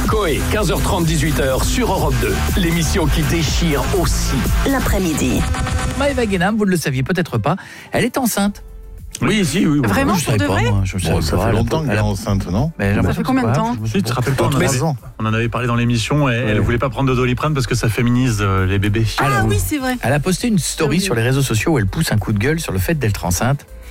Coé, 15h30, 18h sur Europe 2. L'émission qui déchire aussi l'après-midi. Maëva Guénam, vous ne le saviez peut-être pas, elle est enceinte. Oui. Vraiment, Je pour savais de pas, vrai moi, je savais Ça pas. fait longtemps qu'elle est enceinte, non? Mais j'ai Ça l'impression fait combien de que c'est temps pas grave. Tu te rappelles pas, 3 ans. On en avait parlé dans l'émission et elle voulait pas prendre de Doliprane parce que ça féminise les bébés. Ah oui, c'est vrai. Elle a posté une story sur les réseaux sociaux où elle pousse un coup de gueule sur le fait d'être enceinte.